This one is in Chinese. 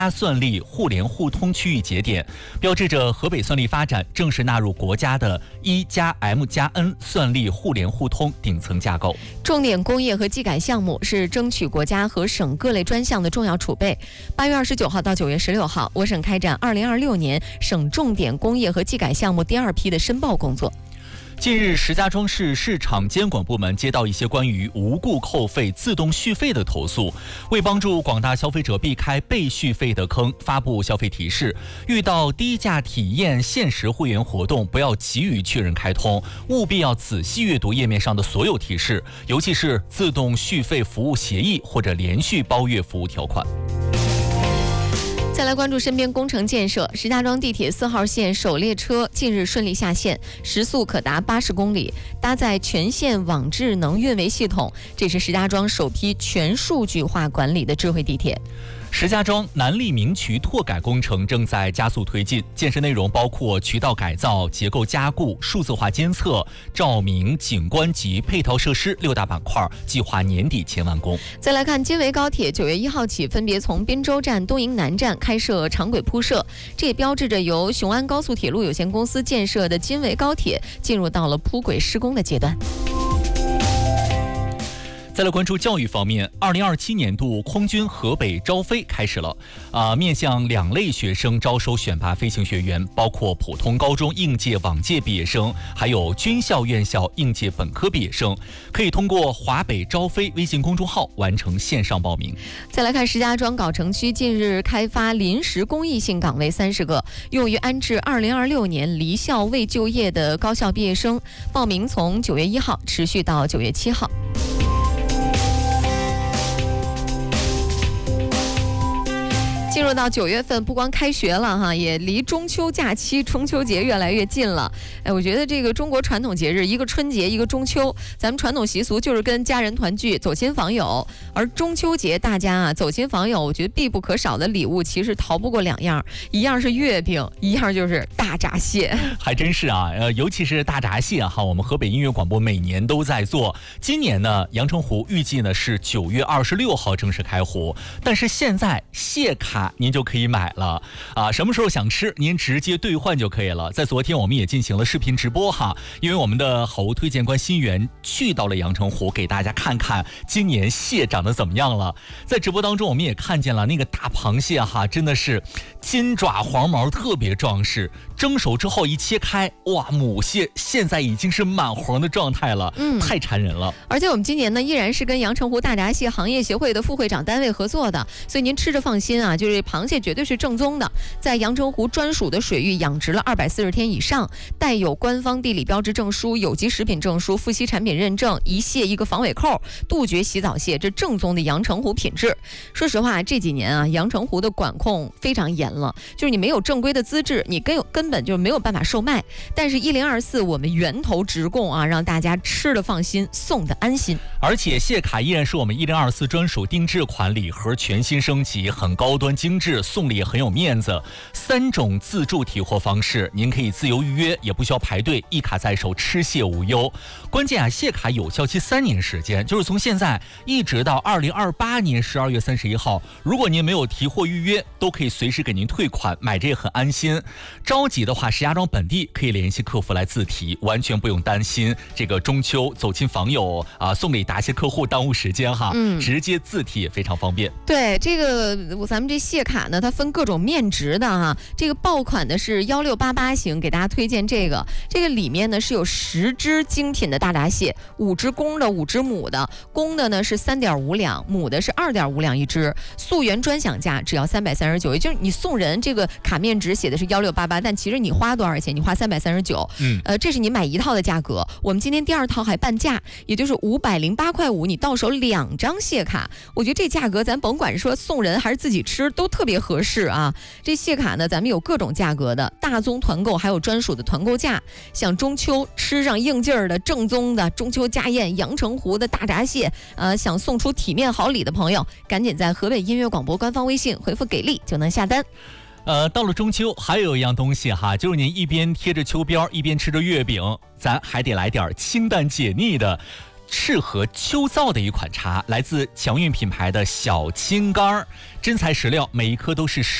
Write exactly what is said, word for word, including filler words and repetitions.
算力互联互通区域节点，标志着河北算力发展正式纳入国家的一加 M 加 N 算力互联互通顶层架构。 重点工业和技改项目是争取国家和省各类专项的重要储备。八月二十九号到九月十六号，我省开展二零二六年省重点工业和技改项目第二批的申报工作。 近日，石家庄市市场监管部门接到一些关于无故扣费、自动续费的投诉，为帮助广大消费者避开被续费的坑，发布消费提示：遇到低价体验限时会员活动，不要急于确认开通，务必要仔细阅读页面上的所有提示，尤其是自动续费服务协议或者连续包月服务条款。 再来关注身边工程建设，石家庄地铁四号线首列车近日顺利下线，时速可达八十公里，搭载全线网智能运维系统，这是石家庄首批全数据化管理的智慧地铁。 石家庄南利明渠拓改工程正在加速推进，建设内容包括渠道改造、结构加固、数字化监测、照明、景观及配套设施六大板块，计划年底前完工。 再来看金维高铁，九月一号起分别从滨州站、东营南站开设长轨铺设，这也标志着由雄安高速铁路有限公司建设的金维高铁进入到了铺轨施工的阶段。 再来关注教育方面，二零二七年度空军河北招飞开始了，啊，面向两类学生招收选拔飞行学员，包括普通高中应届往届毕业生，还有军校院校应届本科毕业生，可以通过华北招飞微信公众号完成线上报名。 再来看石家庄藁城区近日开发临时公益性岗位三十个，用于安置二零二六年离校未就业的高校毕业生，报名从九月一号持续到九月七号。进入到九月份，不光开学了哈，也离中秋假期、中秋节越来越近了。哎，我觉得这个中国传统节日，一个春节，一个中秋，咱们传统习俗就是跟家人团聚、走亲访友。而中秋节，大家啊走亲访友，我觉得必不可少的礼物其实逃不过两样，一样是月饼，一样就是大闸蟹。 还真是啊，呃，尤其是大闸蟹哈，我们河北音乐广播每年都在做。今年呢，阳澄湖预计呢是九月二十六号正式开湖，但是现在蟹卡您就可以买了啊！什么时候想吃，您直接兑换就可以了。在昨天，我们也进行了视频直播哈，因为我们的好物推荐官新源去到了阳澄湖，给大家看看今年蟹长得怎么样了。在直播当中，我们也看见了那个大螃蟹哈，真的是金爪黄毛，特别壮实。蒸熟之后一切开，哇，母蟹现在已经是满黄的状态了，嗯，太馋人了。 而且我们今年呢，依然是跟阳澄湖大闸蟹行业协会的副会长单位合作的，所以您吃着放心啊，就是螃蟹绝对是正宗的，在阳澄湖专属的水域养殖了二百四十天以上，带有官方地理标志证书、有机食品证书、富硒产品认证，一蟹一个防伪扣，杜绝洗澡蟹，这正宗的阳澄湖品质。说实话，这几年啊，阳澄湖的管控非常严了，就是你没有正规的资质，你根有根本就没有办法售卖。但是一零二四我们源头直供啊，让大家吃的放心，送的安心。 而且蟹卡依然是我们一零二四专属定制款礼盒，全新升级，很高端精致，送礼也很有面子。三种自助提货方式，您可以自由预约，也不需要排队，一卡在手，吃蟹无忧。关键啊，蟹卡有效期三年时间，就是从现在一直到二零二八年十二月三十一号。如果您没有提货预约，都可以随时给您退款，买这也很安心。着急的话，石家庄本地可以联系客服来自提，完全不用担心这个中秋走亲访友啊，送给答谢客户耽误时间哈，嗯，直接自提也非常方便。 对，这个咱们这蟹卡呢，它分各种面值的哈，这个爆款的是幺六八八型，给大家推荐这个，这个里面呢是有十只精品的大闸蟹，五只公的，五只母的，公的呢是三点五两，母的是二点五两一只，溯源专享价只要三百三十九，也就是你送人这个卡面值写的是幺六八八，但其实你花多少钱？你花三百三十九，嗯，呃，这是你买一套的价格。我们今天第二套还半价，也就是五百零八块五，你到手两张蟹卡，我觉得这价格咱甭管说送人还是自己吃都特别合适啊。这蟹卡呢，咱们有各种价格的，大宗团购还有专属的团购价。像中秋吃上应劲儿的正宗的中秋家宴阳澄湖的大闸蟹，呃，想送出体面好礼的朋友，赶紧在河北音乐广播官方微信回复给力就能下单。 呃，到了中秋，还有一样东西哈，就是您一边贴着秋膘，一边吃着月饼，咱还得来点清淡解腻的。 适合秋燥的一款茶，来自强韵品牌的小青柑儿，真材实料，每一颗都是